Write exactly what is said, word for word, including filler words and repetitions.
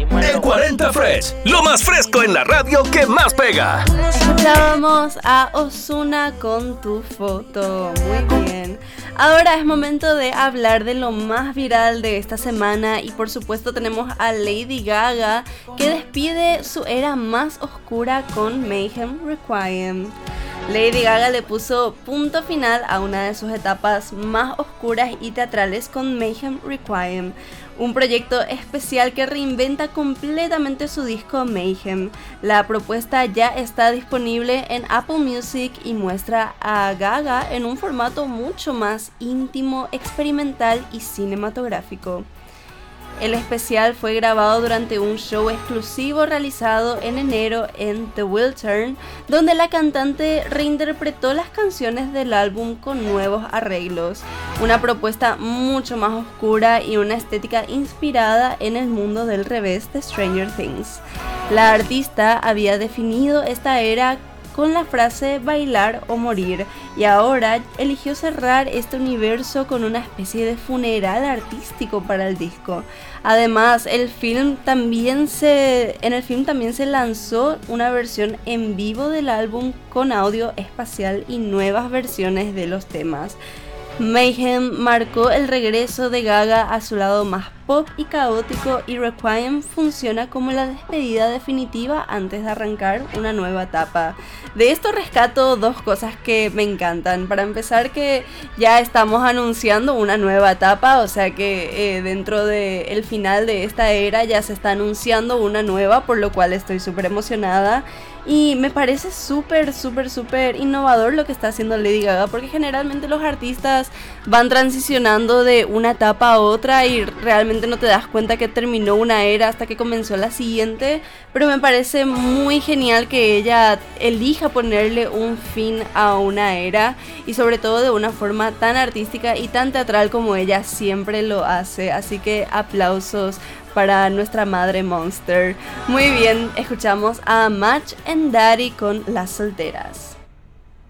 El cuarenta Fresh, lo más fresco en la radio que más pega. Escuchábamos a Ozuna con Tu Foto. Muy bien. Ahora es momento de hablar de lo más viral de esta semana y por supuesto tenemos a Lady Gaga que despide su era más oscura con Mayhem Requiem. Lady Gaga le puso punto final a una de sus etapas más oscuras y teatrales con Mayhem Requiem, un proyecto especial que reinventa completamente su disco Mayhem. La propuesta ya está disponible en Apple Music y muestra a Gaga en un formato mucho más íntimo, experimental y cinematográfico. El especial fue grabado durante un show exclusivo realizado en enero en The Wiltern, donde la cantante reinterpretó las canciones del álbum con nuevos arreglos, una propuesta mucho más oscura y una estética inspirada en el mundo del revés de Stranger Things. La artista había definido esta era con la frase bailar o morir y ahora eligió cerrar este universo con una especie de funeral artístico para el disco. Además, el film también se, en el film también se lanzó una versión en vivo del álbum con audio espacial y nuevas versiones de los temas. Mayhem marcó el regreso de Gaga a su lado más pop y caótico y Requiem funciona como la despedida definitiva antes de arrancar una nueva etapa. De esto rescato dos cosas que me encantan. Para empezar, que ya estamos anunciando una nueva etapa, o sea que eh, dentro del final de esta era ya se está anunciando una nueva, por lo cual estoy súper emocionada. Y me parece súper, súper, súper innovador lo que está haciendo Lady Gaga, porque generalmente los artistas van transicionando de una etapa a otra y realmente no te das cuenta que terminó una era hasta que comenzó la siguiente. Pero me parece muy genial que ella elija ponerle un fin a una era y sobre todo de una forma tan artística y tan teatral como ella siempre lo hace. Así que aplausos para nuestra madre Monster. Muy bien, escuchamos a Match and Daddy con Las Solteras.